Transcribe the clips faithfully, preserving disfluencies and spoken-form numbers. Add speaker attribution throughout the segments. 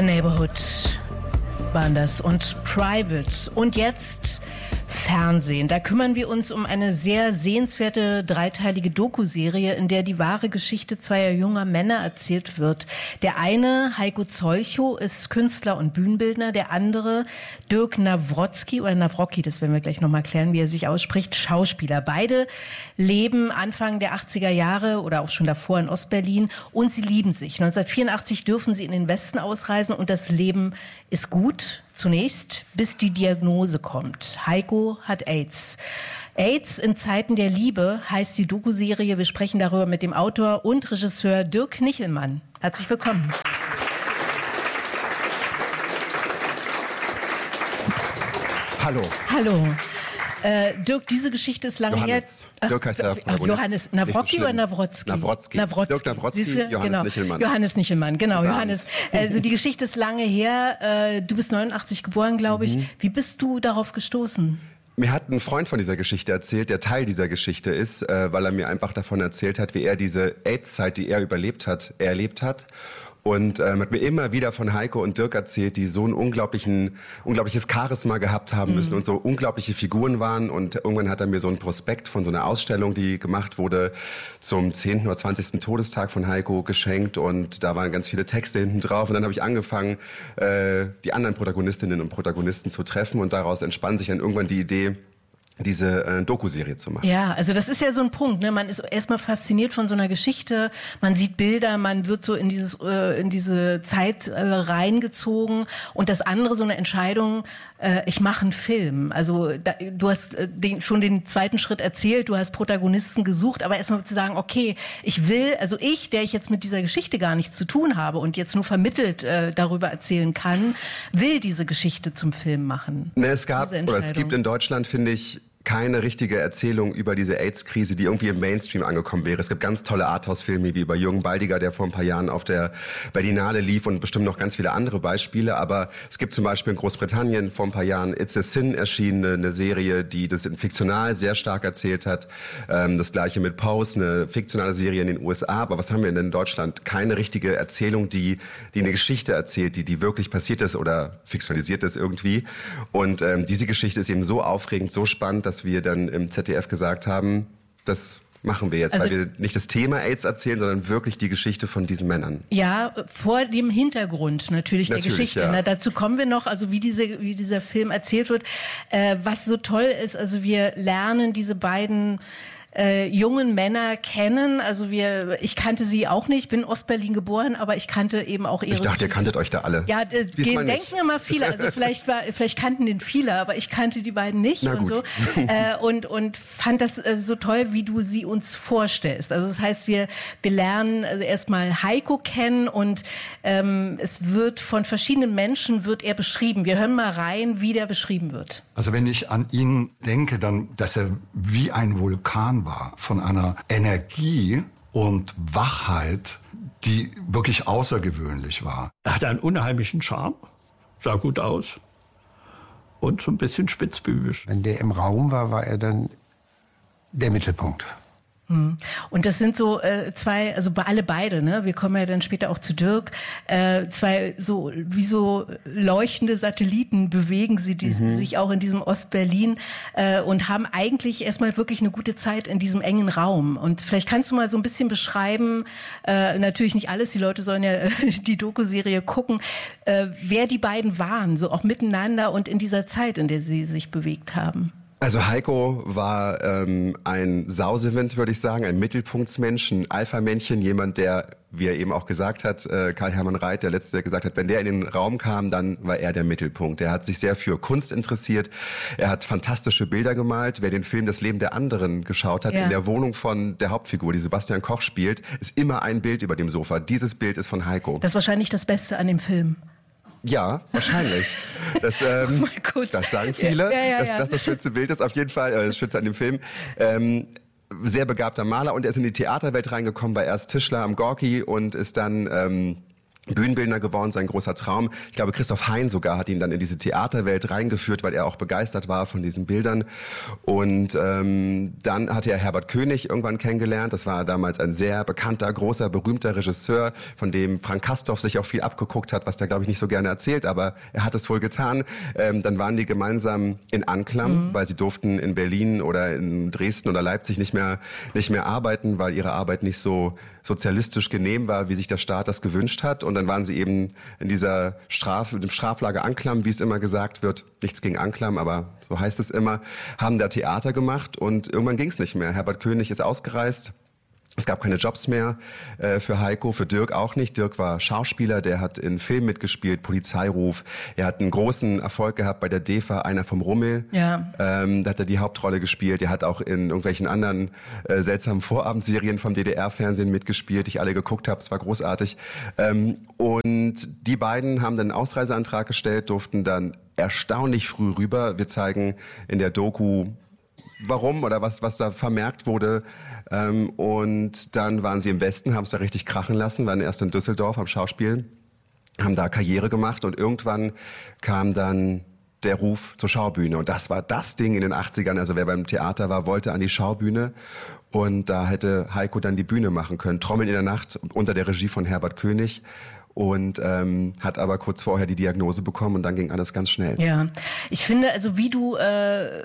Speaker 1: The Neighborhood waren das und Private. Und jetzt Fernsehen. Da kümmern wir uns um eine sehr sehenswerte dreiteilige Dokuserie, in der die wahre Geschichte zweier junger Männer erzählt wird. Der eine, Heiko Zolchow, ist Künstler und Bühnenbildner. Der andere, Dirk Nawrocki oder Nawrocki, das werden wir gleich nochmal klären, wie er sich ausspricht, Schauspieler. Beide leben Anfang der achtziger Jahre oder auch schon davor in Ostberlin und sie lieben sich. neunzehnhundertvierundachtzig dürfen sie in den Westen ausreisen und das Leben ist gut. Zunächst, bis die Diagnose kommt. Heiko hat AIDS. AIDS in Zeiten der Liebe heißt die Dokuserie. Wir sprechen darüber mit dem Autor und Regisseur Dirk Nichelmann. Herzlich willkommen.
Speaker 2: Hallo.
Speaker 1: Hallo. Äh, Dirk, diese Geschichte ist lange
Speaker 2: Johannes.
Speaker 1: her.
Speaker 2: Dirk heißt der
Speaker 1: Ach, Johannes Nawrocki
Speaker 2: so
Speaker 1: oder Nawrocki?
Speaker 2: Nawrocki.
Speaker 1: Nawrocki.
Speaker 2: Dirk Nawrocki,
Speaker 1: Siehste?
Speaker 2: Johannes
Speaker 1: Genau.
Speaker 2: Nichelmann.
Speaker 1: Johannes Nichelmann, genau. Johannes. Also die Geschichte ist lange her. Äh, du bist neunundachtzig geboren, glaube ich. Mhm. Wie bist du darauf gestoßen?
Speaker 2: Mir hat ein Freund von dieser Geschichte erzählt, der Teil dieser Geschichte ist, äh, weil er mir einfach davon erzählt hat, wie er diese AIDS-Zeit, die er überlebt hat, erlebt hat. Und ähm, hat mir immer wieder von Heiko und Dirk erzählt, die so ein unglaublichen, unglaubliches Charisma gehabt haben müssen mhm. und so unglaubliche Figuren waren. Und irgendwann hat er mir so einen Prospekt von so einer Ausstellung, die gemacht wurde, zum zehnten oder zwanzigsten Todestag von Heiko geschenkt. Und da waren ganz viele Texte hinten drauf. Und dann habe ich angefangen, äh, die anderen Protagonistinnen und Protagonisten zu treffen. Und daraus entspann sich dann irgendwann die Idee, diese äh, Doku-Serie zu machen.
Speaker 1: Ja, also das ist ja so ein Punkt, ne? Man ist erstmal fasziniert von so einer Geschichte, man sieht Bilder, man wird so in dieses äh, in diese Zeit äh, reingezogen und das andere so eine Entscheidung, äh, ich mache einen Film. Also da, du hast äh, den, schon den zweiten Schritt erzählt, du hast Protagonisten gesucht, aber erstmal zu sagen, okay, ich will, also ich, der ich jetzt mit dieser Geschichte gar nichts zu tun habe und jetzt nur vermittelt äh, darüber erzählen kann, will diese Geschichte zum Film machen.
Speaker 2: Ne, es gab oder es gibt in Deutschland, finde ich, keine richtige Erzählung über diese AIDS-Krise, die irgendwie im Mainstream angekommen wäre. Es gibt ganz tolle Arthouse-Filme wie über Jürgen Baldiger, der vor ein paar Jahren auf der Berlinale lief und bestimmt noch ganz viele andere Beispiele. Aber es gibt zum Beispiel in Großbritannien vor ein paar Jahren It's a Sin erschienen, eine Serie, die das in fiktional sehr stark erzählt hat. Das gleiche mit Pose, eine fiktionale Serie in den U S A. Aber was haben wir denn in Deutschland? Keine richtige Erzählung, die, die eine Geschichte erzählt, die, die wirklich passiert ist oder fiktionalisiert ist irgendwie. Und ähm, diese Geschichte ist eben so aufregend, so spannend, dass wir dann im Z D F gesagt haben, das machen wir jetzt, also, weil wir nicht das Thema AIDS erzählen, sondern wirklich die Geschichte von diesen Männern.
Speaker 1: Ja, vor dem Hintergrund natürlich, natürlich der Geschichte. Ja. Na, dazu kommen wir noch, also wie, diese, wie dieser Film erzählt wird. Äh, was so toll ist, also wir lernen diese beiden Äh, jungen Männer kennen. Also wir, ich kannte sie auch nicht, bin Ostberlin geboren, aber ich kannte eben auch ihre...
Speaker 2: Ich dachte, ihr kanntet euch da alle.
Speaker 1: Ja, äh, denken nicht. Immer viele. Also vielleicht war, vielleicht kannten den viele, aber ich kannte die beiden nicht.
Speaker 2: Na
Speaker 1: und
Speaker 2: gut.
Speaker 1: so. Äh, und, und fand das äh, so toll, wie du sie uns vorstellst. Also das heißt, wir, wir lernen also erstmal Heiko kennen und ähm, es wird von verschiedenen Menschen wird er beschrieben. Wir hören mal rein, wie der beschrieben wird.
Speaker 3: Also wenn ich an ihn denke, dann, dass er wie ein Vulkan war, von einer Energie und Wachheit, die wirklich außergewöhnlich war.
Speaker 4: Er hatte einen unheimlichen Charme, sah gut aus und so ein bisschen spitzbübisch.
Speaker 5: Wenn der im Raum war, war er dann der Mittelpunkt.
Speaker 1: Und das sind so äh, zwei, also alle beide, ne? Wir kommen ja dann später auch zu Dirk, äh, zwei so wie so leuchtende Satelliten bewegen sie die, mhm. sich auch in diesem Ostberlin äh, und haben eigentlich erstmal wirklich eine gute Zeit in diesem engen Raum. Und vielleicht kannst du mal so ein bisschen beschreiben, äh, natürlich nicht alles, die Leute sollen ja die Dokuserie gucken, äh, wer die beiden waren, so auch miteinander und in dieser Zeit, in der sie sich bewegt haben.
Speaker 2: Also Heiko war ähm, ein Sausewind, würde ich sagen, ein Mittelpunktsmensch, ein Alpha-Männchen, jemand, der, wie er eben auch gesagt hat, äh, Karl-Hermann Reit, der Letzte, der gesagt hat, wenn der in den Raum kam, dann war er der Mittelpunkt. Er hat sich sehr für Kunst interessiert, er hat fantastische Bilder gemalt. Wer den Film Das Leben der anderen geschaut hat, ja. in der Wohnung von der Hauptfigur, die Sebastian Koch spielt, ist immer ein Bild über dem Sofa. Dieses Bild ist von Heiko.
Speaker 1: Das ist wahrscheinlich das Beste an dem Film.
Speaker 2: Ja, wahrscheinlich. Das, ähm, oh das sagen viele, ja, ja, ja, dass ja. das das schönste Bild ist, auf jeden Fall, äh, das schönste an dem Film. Ähm, sehr begabter Maler und er ist in die Theaterwelt reingekommen, war erst Tischler am Gorki und ist dann ähm, Bühnenbildner geworden, sein großer Traum. Ich glaube, Christoph Hein sogar hat ihn dann in diese Theaterwelt reingeführt, weil er auch begeistert war von diesen Bildern. Und ähm, dann hatte er Herbert König irgendwann kennengelernt. Das war damals ein sehr bekannter, großer, berühmter Regisseur, von dem Frank Castorf sich auch viel abgeguckt hat, was der, glaube ich, nicht so gerne erzählt, aber er hat es wohl getan. Ähm, dann waren die gemeinsam in Anklam, mhm. weil sie durften in Berlin oder in Dresden oder Leipzig nicht mehr, nicht mehr arbeiten, weil ihre Arbeit nicht so sozialistisch genehm war, wie sich der Staat das gewünscht hat. Und dann waren sie eben in dieser Straf, dem Straflager Anklam, wie es immer gesagt wird. Nichts gegen Anklam, aber so heißt es immer. Haben da Theater gemacht und irgendwann ging es nicht mehr. Herbert König ist ausgereist. Es gab keine Jobs mehr äh, für Heiko, für Dirk auch nicht. Dirk war Schauspieler, der hat in Filmen mitgespielt, Polizeiruf. Er hat einen großen Erfolg gehabt bei der D E F A, Einer vom Rummel. Ja. Ähm, da hat er die Hauptrolle gespielt. Er hat auch in irgendwelchen anderen äh, seltsamen Vorabendserien vom D D R-Fernsehen mitgespielt, die ich alle geguckt habe. Es war großartig. Ähm, und die beiden haben dann einen Ausreiseantrag gestellt, durften dann erstaunlich früh rüber. Wir zeigen in der Doku, warum oder was was da vermerkt wurde. Ähm, und dann waren sie im Westen, haben es da richtig krachen lassen, waren erst in Düsseldorf am Schauspiel, haben da Karriere gemacht und irgendwann kam dann der Ruf zur Schaubühne. Und das war das Ding in den achtzigern. Also wer beim Theater war, wollte an die Schaubühne. Und da hätte Heiko dann die Bühne machen können. Trommeln in der Nacht unter der Regie von Herbert König. Und ähm, hat aber kurz vorher die Diagnose bekommen und dann ging alles ganz schnell.
Speaker 1: Ja, ich finde, also wie du äh,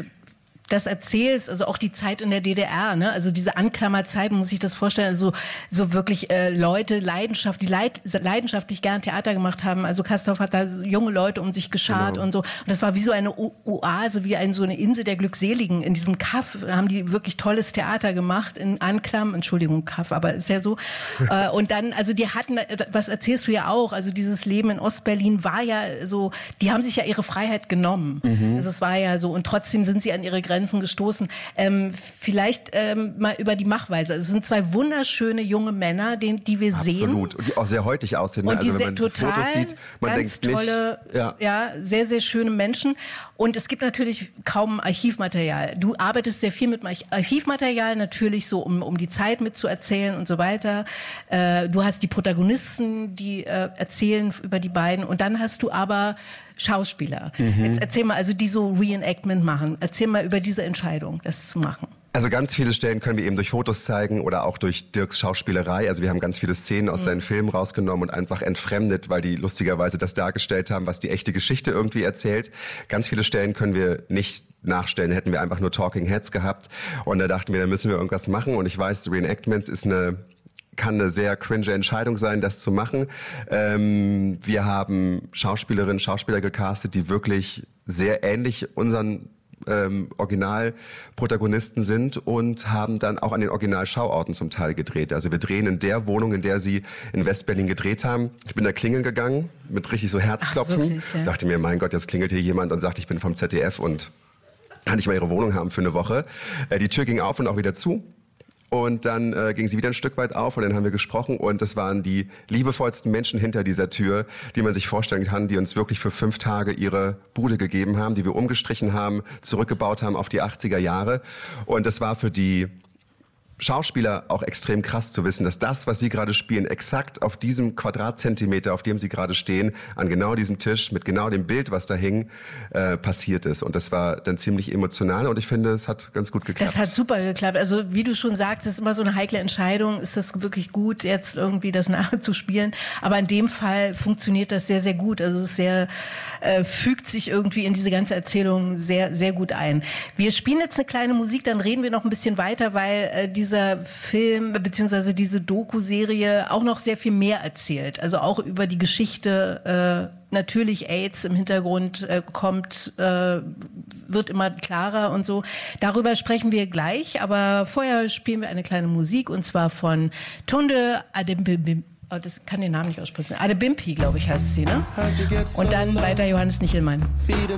Speaker 1: das erzählst, also auch die Zeit in der D D R, ne, also diese Anklammerzeit, muss ich das vorstellen, also so wirklich äh, Leute, Leidenschaft, die leid, leidenschaftlich gern Theater gemacht haben. Also Castorf hat da so junge Leute um sich geschart genau. und so. Und das war wie so eine o- Oase, wie ein, so eine Insel der Glückseligen. In diesem Kaff haben die wirklich tolles Theater gemacht, in Anklam, Entschuldigung, Kaff, aber ist ja so. äh, und dann, also die hatten, was erzählst du ja auch, also dieses Leben in Ostberlin war ja so, die haben sich ja ihre Freiheit genommen. Mhm. Also es war ja so, und trotzdem sind sie an ihre Grenzen gestoßen. Ähm, vielleicht ähm, mal über die Machweise. Also es sind zwei wunderschöne junge Männer, den, die wir
Speaker 2: Absolut.
Speaker 1: sehen.
Speaker 2: Absolut. Und die auch sehr heutig aussehen.
Speaker 1: Und
Speaker 2: also
Speaker 1: die
Speaker 2: wenn man
Speaker 1: total
Speaker 2: Fotos sieht, man
Speaker 1: ganz
Speaker 2: denkt
Speaker 1: tolle,
Speaker 2: nicht, ja.
Speaker 1: ja, sehr, sehr schöne Menschen. Und es gibt natürlich kaum Archivmaterial. Du arbeitest sehr viel mit Archivmaterial, natürlich so, um, um die Zeit mitzuerzählen und so weiter. Äh, du hast die Protagonisten, die äh, erzählen über die beiden. Und dann hast du aber Schauspieler. Mhm. Jetzt erzähl mal, also die so Reenactment machen. Erzähl mal über diese Entscheidung, das zu machen.
Speaker 2: Also ganz viele Stellen können wir eben durch Fotos zeigen oder auch durch Dirks Schauspielerei. Also wir haben ganz viele Szenen aus mhm. seinen Filmen rausgenommen und einfach entfremdet, weil die lustigerweise das dargestellt haben, was die echte Geschichte irgendwie erzählt. Ganz viele Stellen können wir nicht nachstellen, hätten wir einfach nur Talking Heads gehabt. Und da dachten wir, da müssen wir irgendwas machen. Und ich weiß, Reenactments ist eine kann eine sehr cringe Entscheidung sein, das zu machen. Ähm, wir haben Schauspielerinnen, Schauspieler gecastet, die wirklich sehr ähnlich unseren ähm, Originalprotagonisten sind und haben dann auch an den Originalschauorten zum Teil gedreht. Also wir drehen in der Wohnung, in der sie in Westberlin gedreht haben. Ich bin da klingeln gegangen mit richtig so Herzklopfen. Ach, wirklich, ja? Dachte mir, mein Gott, jetzt klingelt hier jemand und sagt, ich bin vom Z D F und kann ich mal ihre Wohnung haben für eine Woche. Äh, die Tür ging auf und auch wieder zu. Und dann äh, ging sie wieder ein Stück weit auf und dann haben wir gesprochen und das waren die liebevollsten Menschen hinter dieser Tür, die man sich vorstellen kann, die uns wirklich für fünf Tage ihre Bude gegeben haben, die wir umgestrichen haben, zurückgebaut haben auf die achtziger Jahre. Und das war für die Schauspieler auch extrem krass zu wissen, dass das, was sie gerade spielen, exakt auf diesem Quadratzentimeter, auf dem sie gerade stehen, an genau diesem Tisch, mit genau dem Bild, was da hing, äh, passiert ist. Und das war dann ziemlich emotional und ich finde, es hat ganz gut geklappt.
Speaker 1: Das hat super geklappt. Also wie du schon sagst, es ist immer so eine heikle Entscheidung. Ist das wirklich gut, jetzt irgendwie das nachzuspielen? Aber in dem Fall funktioniert das sehr, sehr gut. Also es ist sehr, äh, fügt sich irgendwie in diese ganze Erzählung sehr, sehr gut ein. Wir spielen jetzt eine kleine Musik, dann reden wir noch ein bisschen weiter, weil äh, diese dieser Film bzw. diese Doku-Serie auch noch sehr viel mehr erzählt. Also auch über die Geschichte, äh, natürlich AIDS im Hintergrund äh, kommt, äh, wird immer klarer und so. Darüber sprechen wir gleich, aber vorher spielen wir eine kleine Musik und zwar von Tunde Adebimpi. Oh, das kann den Namen nicht aussprechen. Adebimpi, glaube ich, heißt sie, ne? Und dann weiter Johannes Nichelmann.
Speaker 6: Feed